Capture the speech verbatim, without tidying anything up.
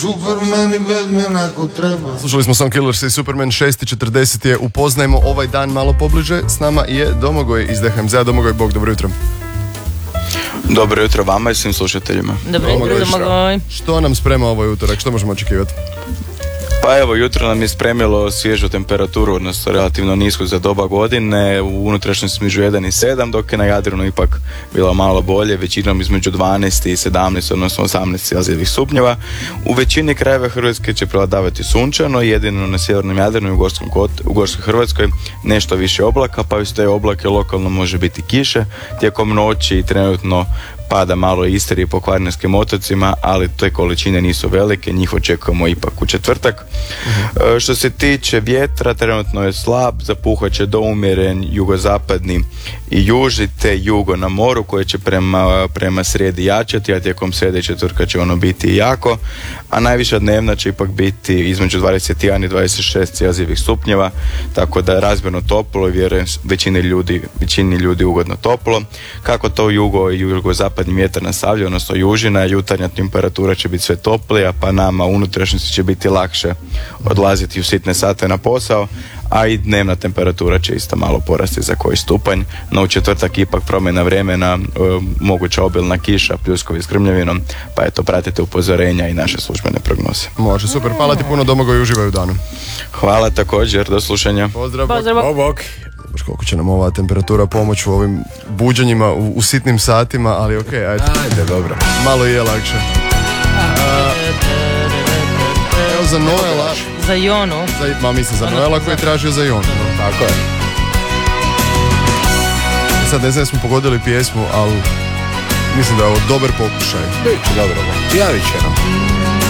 Superman i Batman ako treba. Slušali smo Song Killers i Superman. Šest i četrdeset je. Upoznajmo ovaj dan malo pobliže. S nama je Domagoj iz D H M Z-a. Domagoj, bog, dobro jutro. Dobro jutro vama i svim slušateljima. Dobro jutro, Domagoj. Što nam sprema ovaj utorak? Što možemo očekivati? Pa evo, jutro nam je spremilo svježu temperaturu, odnosno relativno nisku za doba godine, u unutrašnjosti između jedan i sedam, dok je na Jadranu ipak bilo malo bolje, većinom između dvanaest i sedamnaest, odnosno osamnaest celzijevih stupnjeva. U većini krajeva Hrvatske će prevladavati sunčano, jedino na sjevernom Jadranu i u Gorskom kot, u Gorskoj Hrvatskoj nešto više oblaka, pa iz te oblake lokalno može biti kiše. Tijekom noći i trenutno pada malo Istri i po Kvarnerskim otocima, ali te količine nisu velike, njih očekujemo ipak u četvrtak. Uh-huh. E, što se tiče vjetra, trenutno je slab, zapuhat će do umjeren jugozapadni i južni te jugo na moru koje će prema, prema srijedi jačati, a tijekom srijede i četvrtka će ono biti jako, a najviša dnevna će ipak biti između dvadeset jedan i dvadeset šest celzijevih stupnjeva, tako da je razmjerno toplo i vjerujem većini ljudi, većini ljudi ugodno toplo. Kako to jugo i jugozapadni vjetar nastavlja, odnosno južina, jutarnja temperatura će biti sve toplija, pa nama u unutrašnjosti će biti lakše odlaziti u sitne sate na posao, a i dnevna temperatura će isto malo porasti za koji stupanj, no u četvrtak ipak promjena vremena, e, moguća obilna kiša, pljuskovi s grmljavinom, pa eto, pratite upozorenja i naše službene prognoze. Može, super, hvala ti puno, Domagoj, i uživaj u danu. Hvala također, do slušanja. Pozdrav, Pozdrav. bok, bok. Baš koliko će nam ova temperatura pomoći u ovim buđenjima u, u sitnim satima, ali okej, okay, ajde. Ajde, dobro. Malo je lakše. A, evo za Noela. Za Jonu. Za, ma mislim za Ono, Noela za- koji je tražio za Jonu. Tako je. Sad ne znam da smo pogodili pjesmu, ali mislim da je ovo dobar pokušaj. Biće dobro. Javit će nam.